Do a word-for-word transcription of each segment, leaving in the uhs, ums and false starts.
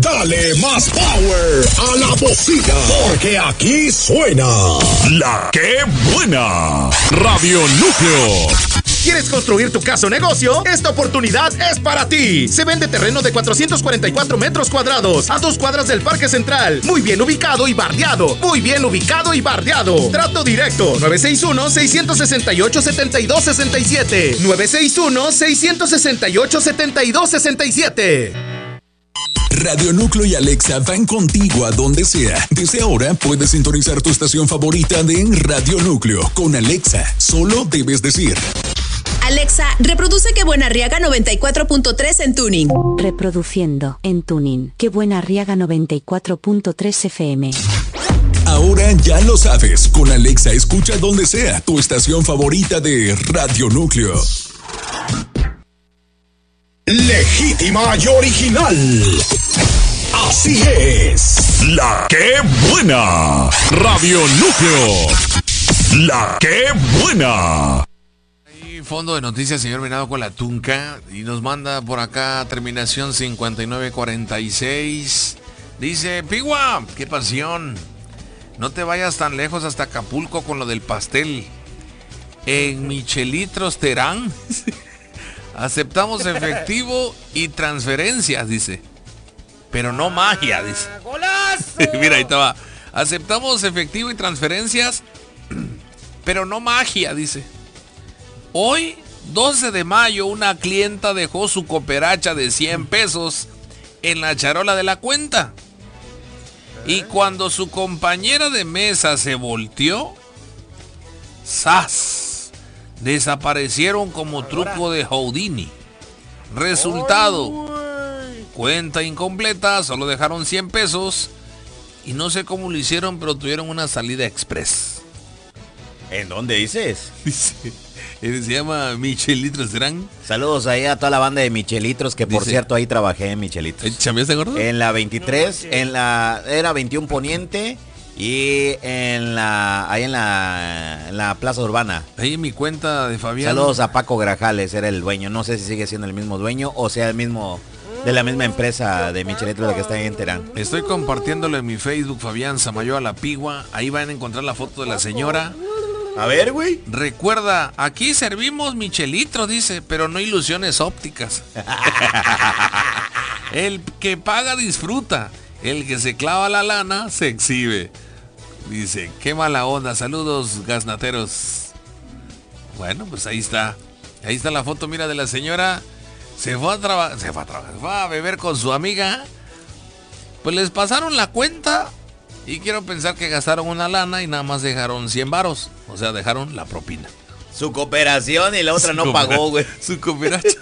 Dale más power a la bocina, porque aquí suena La Que Buena. Radio Núcleo. ¿Quieres construir tu casa o negocio? Esta oportunidad es para ti. Se vende terreno de cuatrocientos cuarenta y cuatro metros cuadrados a dos cuadras del Parque Central. Muy bien ubicado y bardeado. Muy bien ubicado y bardeado. Trato directo. nueve seis uno, seis seis ocho, siete dos seis siete. nueve seis uno, seis seis ocho, siete dos seis siete. Radio Núcleo y Alexa van contigo a donde sea. Desde ahora puedes sintonizar tu estación favorita de Radio Núcleo. Con Alexa, solo debes decir: Alexa, reproduce Que Buena Arriaga noventa y cuatro punto tres en tuning. Reproduciendo en tuning Que Buena Arriaga noventa y cuatro punto tres F M. Ahora ya lo sabes, con Alexa escucha donde sea tu estación favorita de Radio Núcleo. Legítima y original. Así es. La Que Buena. Radio Núcleo. La Que Buena. Fondo de noticias, señor Venado con la Tunca, y nos manda por acá terminación cincuenta y nueve cuarenta y seis. Dice: Pigua, qué pasión. No te vayas tan lejos hasta Acapulco con lo del pastel. En Michelitros Terán aceptamos efectivo y transferencias, dice. Pero no magia, dice. ¡Golazo! Mira, ahí estaba. Aceptamos efectivo y transferencias, pero no magia, dice. Hoy, doce de mayo, una clienta dejó su cooperacha de cien pesos en la charola de la cuenta. Y cuando su compañera de mesa se volteó, ¡zas! Desaparecieron como truco de Houdini. Resultado: cuenta incompleta, solo dejaron cien pesos. Y no sé cómo lo hicieron, pero tuvieron una salida express. ¿En dónde dices? Dice... Se llama Michelitros Terán. Saludos ahí a toda la banda de Michelitros, que por Dice, cierto ahí trabajé en Michelitros. ¿Chambeaste, gordo? En la veintitrés, en la era veintiún Poniente y en la ahí en la en la Plaza Urbana. Ahí en mi cuenta de Fabián. Saludos a Paco Grajales, era el dueño. No sé si sigue siendo el mismo dueño o sea el mismo de la misma empresa de Michelitros la que está ahí en Terán. Estoy compartiéndolo en mi Facebook, Fabián Samayoa La Pigua. Ahí van a encontrar la foto de la señora. A ver, güey. Recuerda, aquí servimos Michelitro, dice, pero no ilusiones ópticas. El que paga disfruta. El que se clava la lana se exhibe. Dice, qué mala onda. Saludos, gasnateros. Bueno, pues ahí está. Ahí está la foto, mira, de la señora. Se fue a trabajar. Se fue a trabajar. Fue a beber con su amiga. Pues les pasaron la cuenta. Y quiero pensar que gastaron una lana y nada más dejaron cien varos. O sea, dejaron la propina. Su cooperación y la otra Su no pagó, güey. Su cooperación.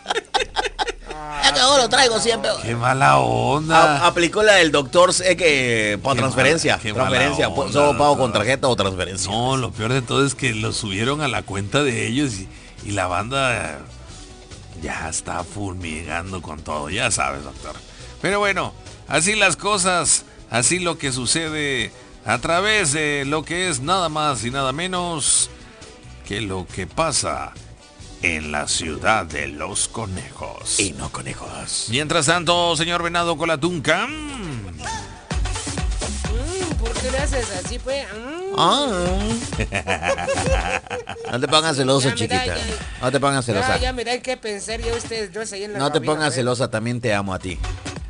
Es que ahora lo traigo siempre. Qué mala onda. A, aplicó la del doctor eh, que por Qué transferencia. mala, qué transferencia. mala onda, Solo pago no, con no. tarjeta o transferencia. No, lo peor de todo es que lo subieron a la cuenta de ellos y, y la banda ya está fulmigando con todo. Ya sabes, doctor. Pero bueno, así las cosas. Así lo que sucede a través de lo que es nada más y nada menos que lo que pasa en la ciudad de los conejos. Y no conejos. Mientras tanto, señor Venado con la Tunca. Mm, ¿Por qué le haces así, pues? Mm. Ah. No te pongas celoso, Ya, mira, chiquita. ya. No te pongas celosa. Ya, ya me da que pensar yo ustedes dos ahí en la No te cabina, pongas ¿eh? celosa, también te amo a ti.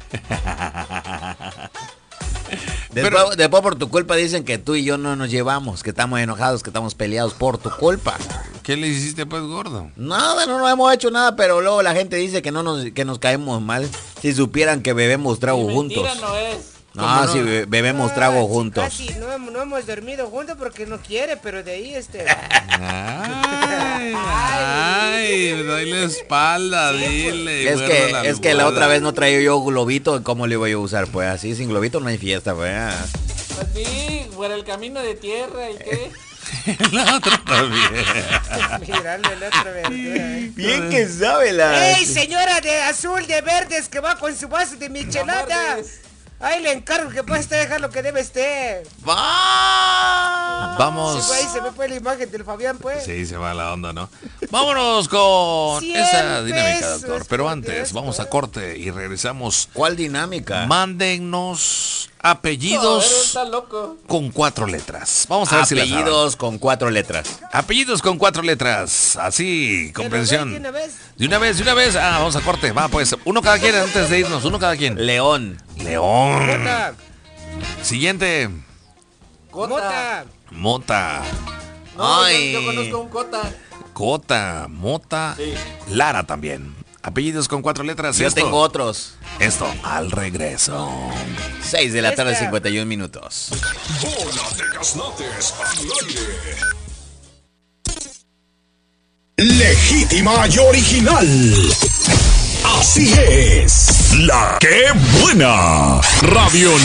Pero- Después, después por tu culpa dicen que tú y yo no nos llevamos, que estamos enojados, que estamos peleados por tu culpa. ¿Qué le hiciste, pues, gordo? Nada, no nos hemos hecho nada, pero luego la gente dice que no nos, que nos caemos mal. Si supieran que bebemos trago juntos. Mentira no es. No, no? si be- bebemos trago Ah, sí, juntos. Casi no, hemos- no hemos dormido juntos porque no quiere, pero de ahí este. Ay, ay, doy la espalda, dile. Es muerdo que, la es que la almohada. otra vez no traía yo globito, ¿cómo le voy a usar? Pues así, sin globito no hay fiesta, pues. Pues sí, por el camino de tierra y qué. La otra también. Mirarle el otro verdura, ¿eh? Bien que sabe la... ¡Ey, señora de azul, de verdes, que va con su vaso de michelada! Ahí le encargo que pueda estar dejar lo que debe estar. ¡Va! Vamos. Sí, güey, se ve pues la imagen del Fabián, pues. Sí, se va la onda, ¿no? Vámonos con esa dinámica, pesos, doctor. Pero porque antes, esto, vamos a ¿eh? corte y regresamos. ¿Cuál dinámica? Mándennos Joder, apellidos está loco. con cuatro letras. Vamos a ver si las saben. Apellidos con cuatro letras. Apellidos con cuatro letras. Así, comprensión. ¿De una vez? De una vez, de una vez. Ah, vamos a corte. Va, pues, uno cada quien antes de irnos. Uno cada quien. León. León. Cota. Siguiente. Cota. Mota. No, Ay. yo, yo conozco un Cota. Cota. Mota. Sí. Lara también. Apellidos con cuatro letras. Yo Esto, tengo otros. esto al regreso. seis de la tarde, Esta. cincuenta y un minutos. Bola de gaznates al aire. Legítima y original. Así es. La que buena. Radio